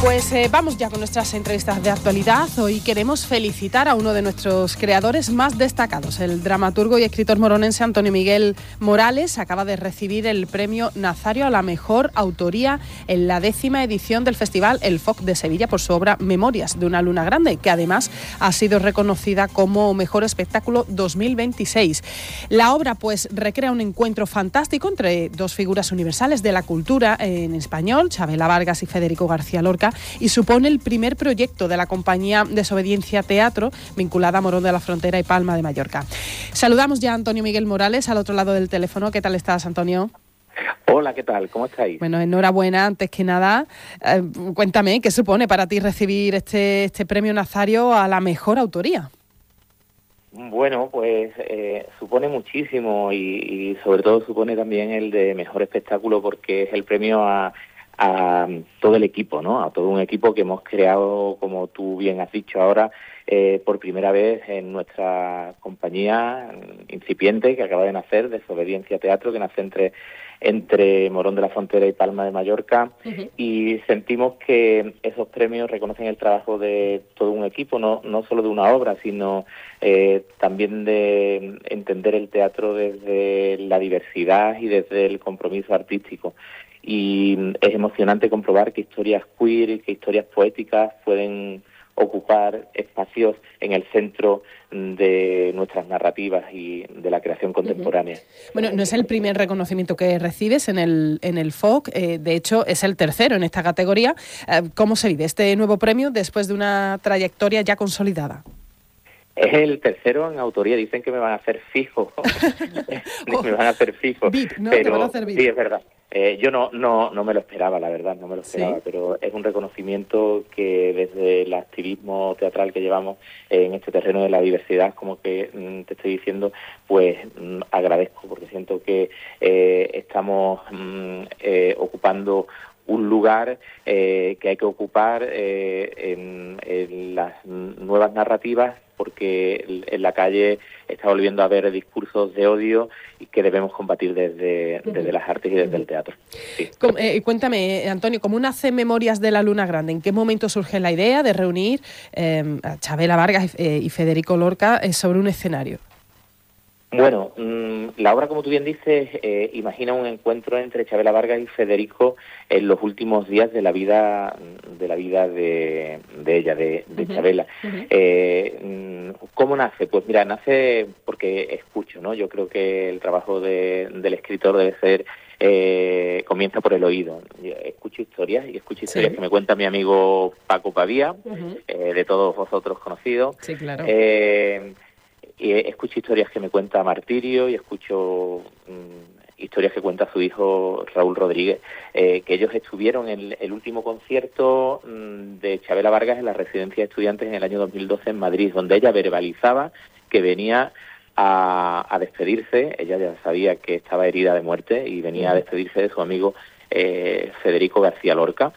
Pues vamos ya con nuestras entrevistas de actualidad. Hoy queremos felicitar a uno de nuestros creadores más destacados. El dramaturgo y escritor moronense Antonio Miguel Morales acaba de recibir el premio Nazario a la mejor autoría en la 10ª edición del Festival El Foc de Sevilla por su obra Memorias de una luna grande, que además ha sido reconocida como mejor espectáculo 2026. La obra pues recrea un encuentro fantástico entre dos figuras universales de la cultura en español, Chabela Vargas y Federico García Lorca, y supone el primer proyecto de la compañía Desobediencia Teatro, vinculada a Morón de la Frontera y Palma de Mallorca. Saludamos ya a Antonio Miguel Morales, al otro lado del teléfono. ¿Qué tal estás, Antonio? Hola, ¿qué tal? ¿Cómo estáis? Bueno, enhorabuena, antes que nada. Cuéntame, ¿qué supone para ti recibir este premio Nazario a la mejor autoría? Bueno, pues supone muchísimo y sobre todo supone también el de mejor espectáculo, porque es el premio a todo el equipo, ¿no? A todo un equipo que hemos creado, como tú bien has dicho ahora, por primera vez en nuestra compañía incipiente que acaba de nacer, Desobediencia Teatro, que nace entre Morón de la Frontera y Palma de Mallorca. Uh-huh. Y sentimos que esos premios reconocen el trabajo de todo un equipo, no solo de una obra, sino también de entender el teatro desde la diversidad y desde el compromiso artístico. Y es emocionante comprobar que historias queer y que historias poéticas pueden ocupar espacios en el centro de nuestras narrativas y de la creación contemporánea. Bueno, no es el primer reconocimiento que recibes en el FOC, de hecho es el tercero en esta categoría. ¿Cómo se vive este nuevo premio después de una trayectoria ya consolidada? Es el tercero en autoría, dicen que me van a hacer fijo. Me van a hacer fijo. VIP, ¿no? Pero te van a hacer VIP. Sí, es verdad. Yo no me lo esperaba, la verdad, no me lo esperaba, ¿sí? Pero es un reconocimiento que desde el activismo teatral que llevamos en este terreno de la diversidad, como que te estoy diciendo, pues agradezco, porque siento que estamos ocupando un lugar que hay que ocupar en las nuevas narrativas, porque en la calle está volviendo a haber discursos de odio y que debemos combatir desde las artes y desde el teatro. Sí. Cuéntame, Antonio, ¿cómo nace Memorias de la Luna Grande? ¿En qué momento surge la idea de reunir a Chabela Vargas y Federico Lorca sobre un escenario? Bueno, la obra, como tú bien dices, imagina un encuentro entre Chabela Vargas y Federico en los últimos días de la vida de ella, de Chabela. ¿Cómo nace? Pues mira, nace porque escucho, ¿no? Yo creo que el trabajo del escritor debe ser comienza por el oído. Escucho historias que me cuenta mi amigo Paco Pavía, de todos vosotros conocidos. Sí, claro. Y escucho historias que me cuenta Martirio y escucho historias que cuenta su hijo Raúl Rodríguez, que ellos estuvieron en el último concierto de Chabela Vargas en la residencia de estudiantes en el año 2012 en Madrid, donde ella verbalizaba que venía a despedirse. Ella ya sabía que estaba herida de muerte y venía a despedirse de su amigo Federico García Lorca.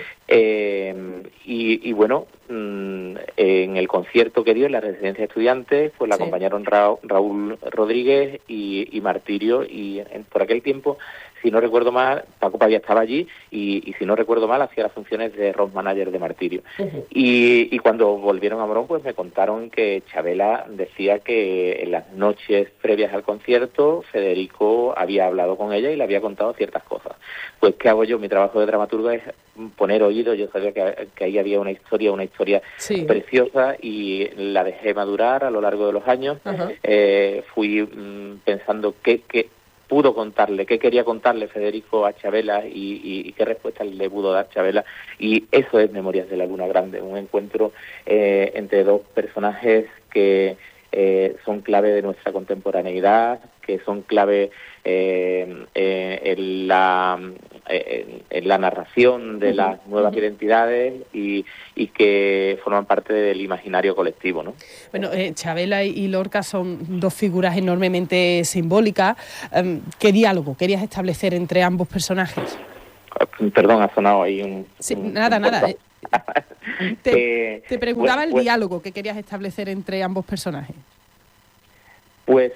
Y bueno, en el concierto que dio en la residencia de estudiantes, pues la acompañaron Raúl Rodríguez y Martirio, y por aquel tiempo, si no recuerdo mal, Paco Pavía estaba allí y si no recuerdo mal, hacía las funciones de road manager de Martirio. Y cuando volvieron a Morón, pues me contaron que Chabela decía que en las noches previas al concierto Federico había hablado con ella y le había contado ciertas cosas. Pues ¿qué hago yo? Mi trabajo de dramaturga es poner oído. Yo sabía que ahí había una historia preciosa, y la dejé madurar a lo largo de los años. Fui pensando qué pudo contarle, qué quería contarle Federico a Chabela y qué respuesta le pudo dar Chabela, y eso es Memorias de la Luna Grande, un encuentro entre dos personajes que son clave de nuestra contemporaneidad, que son clave en la narración de las nuevas identidades y que forman parte del imaginario colectivo, ¿no? Bueno, Chabela y Lorca son dos figuras enormemente simbólicas. ¿Qué diálogo querías establecer entre ambos personajes? Perdón, ha sonado ahí un... Sí, nada. Te preguntaba el diálogo que querías establecer entre ambos personajes. Pues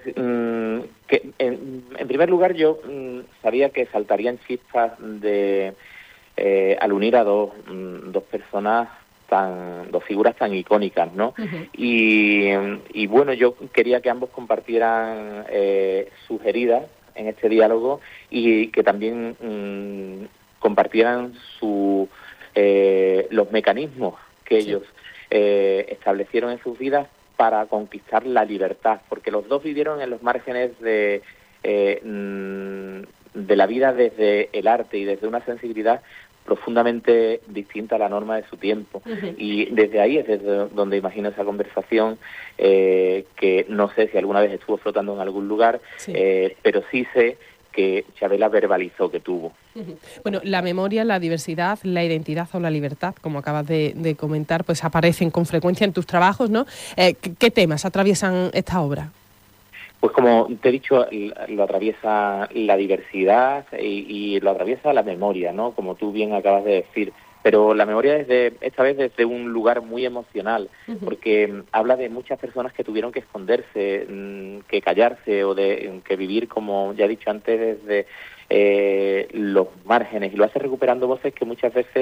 que en primer lugar yo sabía que saltarían chispas de al unir a dos personas dos figuras tan icónicas, ¿no? Y bueno, yo quería que ambos compartieran sus heridas en este diálogo y que también compartieran los mecanismos que ellos establecieron en sus vidas para conquistar la libertad, porque los dos vivieron en los márgenes de la vida desde el arte y desde una sensibilidad profundamente distinta a la norma de su tiempo. Y desde ahí es desde donde imagino esa conversación, que no sé si alguna vez estuvo flotando en algún lugar, pero sí sé que Chavela verbalizó que tuvo. Bueno, la memoria, la diversidad, la identidad o la libertad, como acabas de comentar, pues aparecen con frecuencia en tus trabajos, ¿no? ¿Qué temas atraviesan esta obra? Pues como te he dicho, lo atraviesa la diversidad y lo atraviesa la memoria, ¿no? Como tú bien acabas de decir. Pero la memoria esta vez desde un lugar muy emocional, porque habla de muchas personas que tuvieron que esconderse, que callarse o que vivir, como ya he dicho antes, desde los márgenes. Y lo hace recuperando voces que muchas veces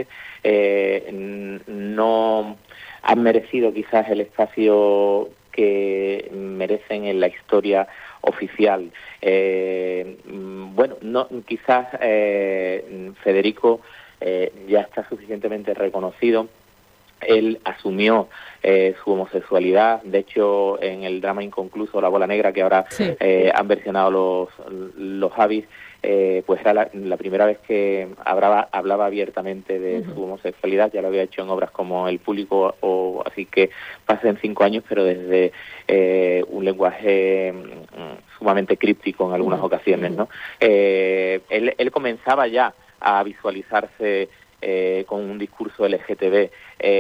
no han merecido quizás el espacio que merecen en la historia oficial. Bueno, no, quizás Federico ya está suficientemente reconocido. Él asumió su homosexualidad. De hecho, en el drama inconcluso La Bola Negra, que ahora han versionado los Javis, pues era la primera vez que hablaba abiertamente de su homosexualidad. Ya lo había hecho en obras como El Público, así que pasen 5 años, pero desde un lenguaje sumamente críptico en algunas ocasiones, ¿no? Él comenzaba ya a visualizarse con un discurso LGTB,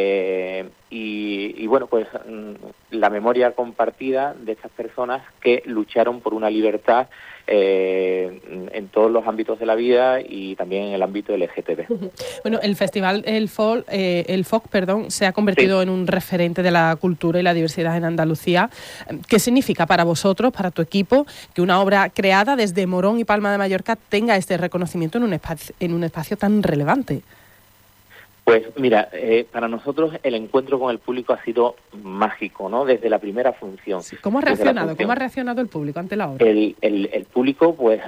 y bueno, pues la memoria compartida de estas personas que lucharon por una libertad en todos los ámbitos de la vida y también en el ámbito LGTB. Bueno, el festival el FOC, se ha convertido en un referente de la cultura y la diversidad en Andalucía. ¿Qué significa para vosotros, para tu equipo, que una obra creada desde Morón y Palma de Mallorca tenga este reconocimiento en un espacio tan relevante? Pues mira, para nosotros el encuentro con el público ha sido mágico, ¿no? Desde la primera función. Sí. ¿Cómo ha reaccionado? ¿Cómo ha reaccionado el público ante la obra? El público, pues,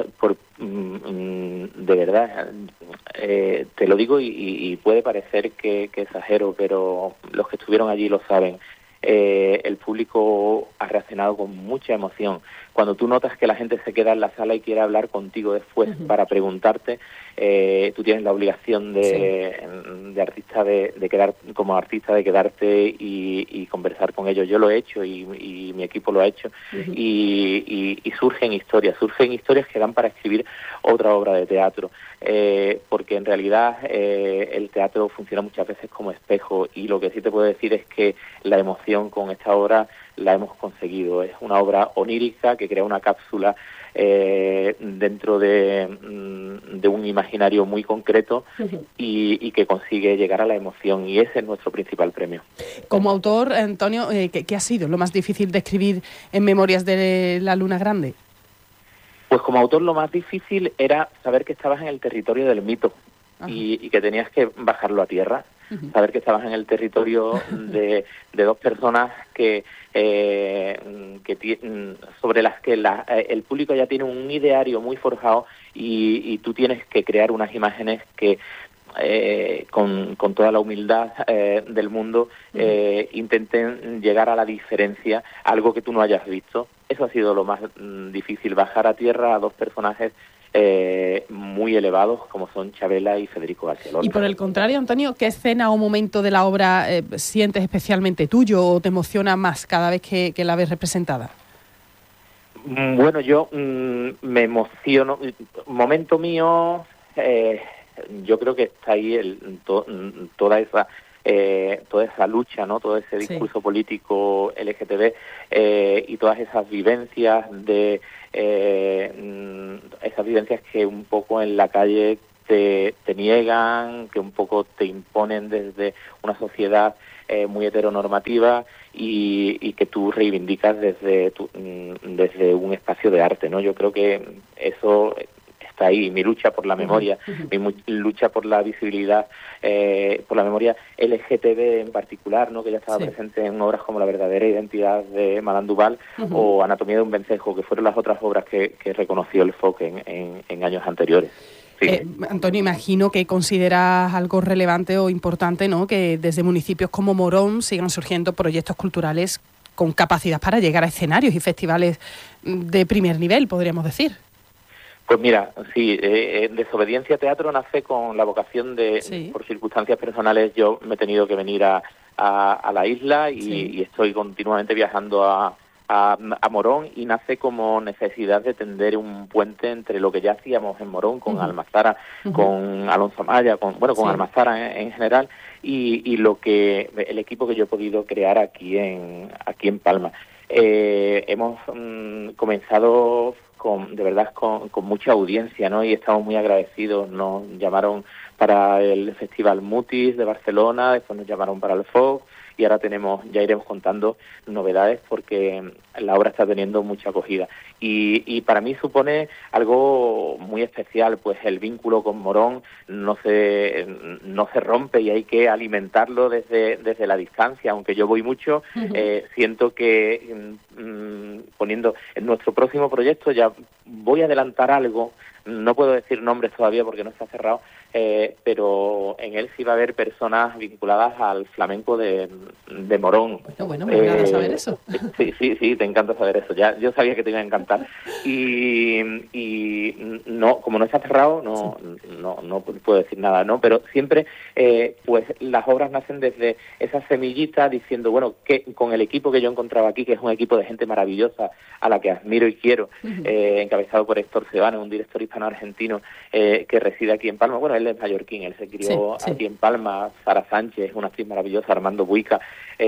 de verdad, te lo digo y puede parecer que exagero, pero los que estuvieron allí lo saben. El público ha reaccionado con mucha emoción. Cuando tú notas que la gente se queda en la sala y quiere hablar contigo después para preguntarte, tú tienes la obligación de artista de quedar como artista, de quedarte y conversar con ellos. Yo lo he hecho y mi equipo lo ha hecho, y surgen historias que dan para escribir otra obra de teatro, porque en realidad el teatro funciona muchas veces como espejo, y lo que sí te puedo decir es que la emoción con esta obra la hemos conseguido. Es una obra onírica que crea una cápsula dentro de un imaginario muy concreto y que consigue llegar a la emoción, y ese es nuestro principal premio. Como autor, Antonio, ¿qué ha sido lo más difícil de escribir en Memorias de la Luna Grande? Pues como autor lo más difícil era saber que estabas en el territorio del mito y que tenías que bajarlo a tierra. Saber que estabas en el territorio de dos personas sobre las que el público ya tiene un ideario muy forjado, y tú tienes que crear unas imágenes que con toda la humildad del mundo intenten llegar a la diferencia, algo que tú no hayas visto. Eso ha sido lo más difícil, bajar a tierra a dos personajes muy elevados como son Chavela y Federico García Lorca. Y por el contrario, Antonio, ¿qué escena o momento de la obra sientes especialmente tuyo o te emociona más cada vez que la ves representada? Bueno, yo me emociono. Momento mío, yo creo que está ahí toda esa lucha, ¿no? Todo ese discurso político LGTB, y todas esas vivencias que un poco en la calle te niegan, que un poco te imponen desde una sociedad muy heteronormativa, y que tú reivindicas desde un espacio de arte, ¿no? Yo creo que eso está ahí, mi lucha por la memoria, mi lucha por la visibilidad, por la memoria LGTB en particular, ¿no? Que ya estaba presente en obras como La verdadera identidad de Madame Duval o Anatomía de un vencejo, que fueron las otras obras que reconoció el FOC en años anteriores. Sí. Antonio, imagino que consideras algo relevante o importante, ¿no?, que desde municipios como Morón sigan surgiendo proyectos culturales con capacidad para llegar a escenarios y festivales de primer nivel, podríamos decir. Pues mira, sí, Desobediencia Teatro nace con la vocación de, por circunstancias personales, yo me he tenido que venir a la isla y estoy continuamente viajando a Morón, y nace como necesidad de tender un puente entre lo que ya hacíamos en Morón con Almazara, con Alonso Amaya, con Almazara en general, y lo que el equipo que yo he podido crear aquí en Palma. Hemos comenzado de verdad con mucha audiencia, ¿no? Y estamos muy agradecidos. Nos llamaron para el Festival Mutis de Barcelona, después nos llamaron para el FOC, y ahora ya iremos contando novedades porque la obra está teniendo mucha acogida. Y para mí supone algo muy especial, pues el vínculo con Morón no se rompe y hay que alimentarlo desde la distancia. Aunque yo voy mucho, siento que poniendo en nuestro próximo proyecto, ya voy a adelantar algo, no puedo decir nombres todavía porque no está cerrado, pero en él sí va a haber personas vinculadas al flamenco de Morón. Bueno, me encanta saber eso. Sí, te encanta saber eso. Ya yo sabía que te iba a encantar. Y no, como no está cerrado, no puedo decir nada, ¿no? Pero siempre, pues las obras nacen desde esa semillita, diciendo, bueno, que con el equipo que yo encontraba aquí, que es un equipo de gente maravillosa, a la que admiro y quiero, encabezado por Héctor Sebane, un director hispano-argentino que reside aquí en Palma. Bueno, él es mallorquín, él se crió aquí en Palma. Sara Sánchez, una actriz maravillosa, Armando Buica,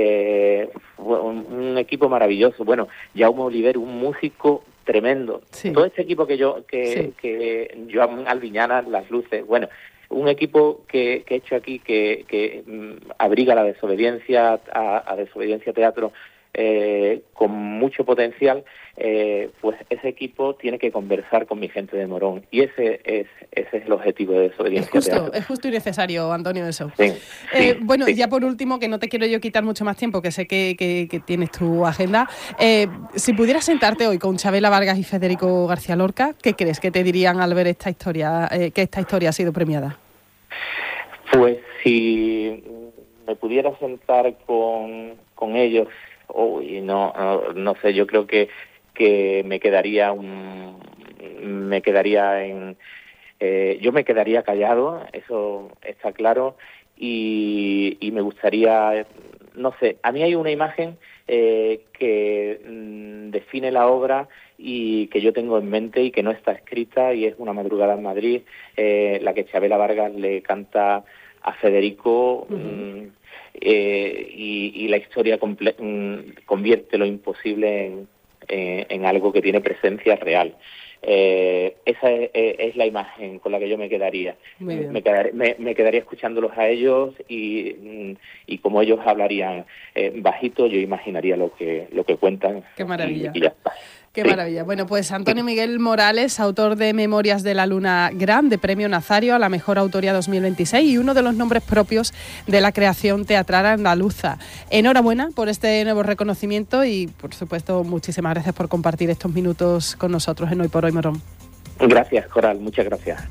un equipo maravilloso. Bueno, Jaume Oliver, un músico tremendo. Todo este equipo que Joan Albiñana, las luces, bueno, un equipo que he hecho aquí que abriga la desobediencia a Desobediencia Teatro, con mucho potencial, pues ese equipo tiene que conversar con mi gente de Morón, y ese es el objetivo de Desobediencia Teatro. Es justo y necesario, Antonio, eso. Sí, ya por último, que no te quiero yo quitar mucho más tiempo, que sé que tienes tu agenda, si pudieras sentarte hoy con Chabela Vargas y Federico García Lorca, ¿qué crees que te dirían al ver esta historia, que esta historia ha sido premiada? Pues si me pudiera sentar con ellos, no sé, yo creo que me quedaría yo me quedaría callado, eso está claro, y me gustaría, no sé, a mí hay una imagen que define la obra y que yo tengo en mente y que no está escrita, y es Una madrugada en Madrid, la que Chabela Vargas le canta a Federico, y la historia convierte lo imposible en algo que tiene presencia real. Esa es la imagen con la que yo me quedaría. Me quedaría escuchándolos a ellos, y como ellos hablarían bajito, yo imaginaría lo que cuentan. Qué maravilla. Y ya está. Qué maravilla. Bueno, pues Antonio Miguel Morales, autor de Memorias de la Luna Grande, Premio Nazario a la Mejor Autoría 2026 y uno de los nombres propios de la creación teatral andaluza. Enhorabuena por este nuevo reconocimiento y, por supuesto, muchísimas gracias por compartir estos minutos con nosotros en Hoy por Hoy Morón. Gracias, Coral. Muchas gracias.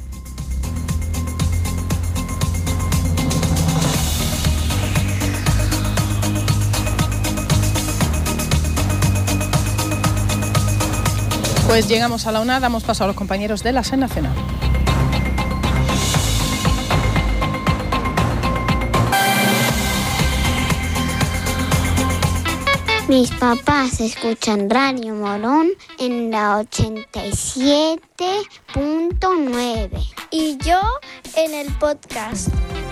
Pues llegamos a la una, damos paso a los compañeros de la SER Nacional. Mis papás escuchan Radio Morón en la 87.9 y yo en el podcast.